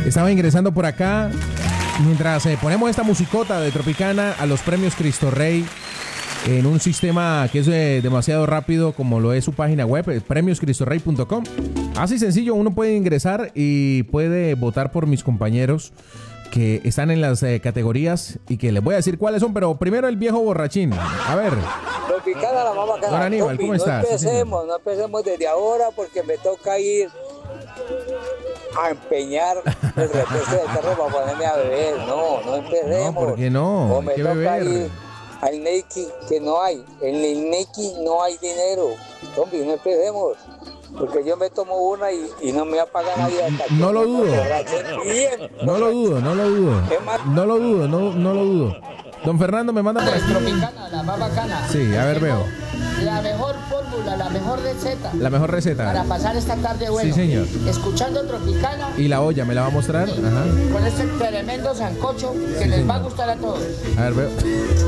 Estaba ingresando por acá mientras ponemos esta musicota de Tropicana a los premios Cristo Rey en un sistema que es demasiado rápido como lo es su página web, premioscristorrey.com. Así sencillo, uno puede ingresar y puede votar por mis compañeros que están en las categorías y que les voy a decir cuáles son, pero primero el viejo borrachín. A ver. Tropicana, la mamá Don Aníbal, ¿cómo estás? No empecemos desde ahora porque me toca ir a empeñar el repuesto del carro para ponerme a beber. No empecemos. No, ¿por qué no? O me ¿Qué toca beber? ir al Nequi, que no hay. En el Nequi no hay dinero. Hombre, no empecemos. Porque yo me tomo una y no me apaga nadie. No lo dudo. No lo dudo. No lo dudo. Don Fernando me manda por aquí. Tropicana, la más bacana. Sí, a ver, veo. La mejor fórmula, la mejor receta. La mejor receta. Para pasar esta tarde bueno. Sí, señor. Escuchando Tropicana. Y la olla, ¿me la va a mostrar? Ajá. Con este tremendo sancocho que Sí, les señor. va a gustar a todos. A ver, veo.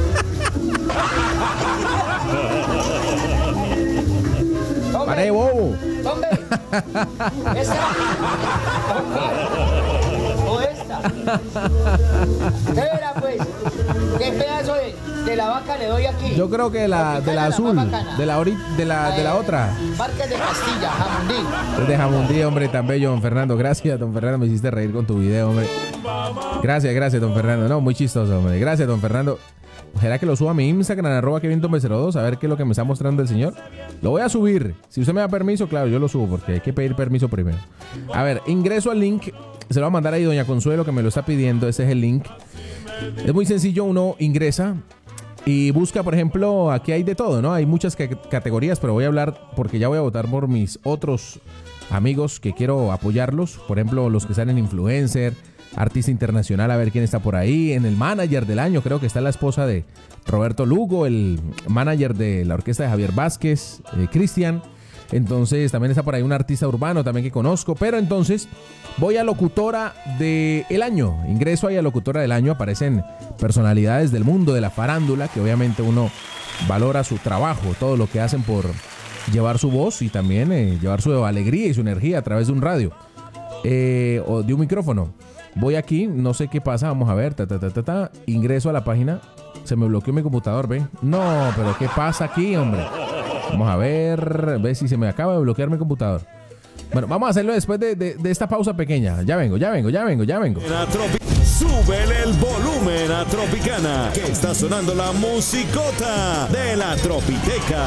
Tome, ¡Pare, bobo! tome. Esta. O esta. ¿Qué era, pues? ¿Qué pedazo de la vaca le doy aquí? Yo creo que de la Tropicana, azul, más bacana. de la otra. Marques de Castilla, Jamundí. De Jamundí, hombre, tan bello, don Fernando. Gracias, don Fernando, me hiciste reír con tu video, hombre. Gracias, don Fernando. No, muy chistoso, hombre. Gracias, don Fernando. ¿Será que lo suba a mi Instagram, @KevinTome02, a ver qué es lo que me está mostrando el señor? Lo voy a subir. Si usted me da permiso, claro, yo lo subo, porque hay que pedir permiso primero. A ver, ingreso al link. Se lo va a mandar ahí doña Consuelo, que me lo está pidiendo. Ese es el link. Es muy sencillo, uno ingresa y busca, por ejemplo, aquí hay de todo, ¿no? Hay muchas categorías, pero voy a hablar porque ya voy a votar por mis otros amigos que quiero apoyarlos. Por ejemplo, los que están en influencer, artista internacional, a ver quién está por ahí. En el manager del año, creo que está la esposa de Roberto Lugo, el manager de la orquesta de Javier Vázquez, Cristian. Entonces también está por ahí un artista urbano también que conozco. Pero entonces voy a locutora del año. Ingreso ahí a locutora del año. Aparecen personalidades del mundo de la farándula, que obviamente uno valora su trabajo, todo lo que hacen por llevar su voz y también llevar su alegría y su energía a través de un radio o de un micrófono. Voy aquí, no sé qué pasa, vamos a ver, ingreso a la página, se me bloqueó mi computador, ¿ven? No, pero ¿qué pasa aquí, hombre? Vamos a ver si se me acaba de bloquear mi computador. Bueno, vamos a hacerlo después de esta pausa pequeña. Ya vengo. Súbele el volumen a Tropicana, que está sonando la musicota de la Tropiteca.